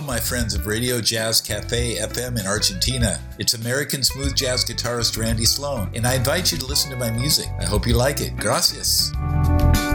my friends of Radio Jazz Cafe FM in Argentina. It's American smooth jazz guitarist Randy Sloan, and I invite you to listen to my music. I hope you like it. Gracias.